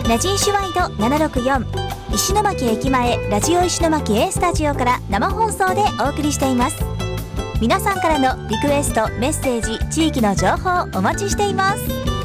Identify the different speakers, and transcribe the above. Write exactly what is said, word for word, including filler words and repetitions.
Speaker 1: ラジンシュワイドななろくよん石巻駅前ラジオ石巻 A スタジオから生放送でお送りしています。皆さんからのリクエスト、メッセージ、地域の情報お待ちしています。